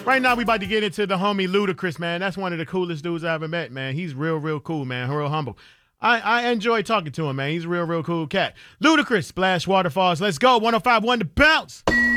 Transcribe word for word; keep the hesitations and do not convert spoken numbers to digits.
Right now, we about to get into the homie Ludacris, man. That's one of the coolest dudes I ever met, man. He's real, real cool, man. Real humble. I, I enjoy talking to him, man. He's a real, real cool cat. Ludacris, Splash Waterfalls. Let's go. one oh five point one to bounce.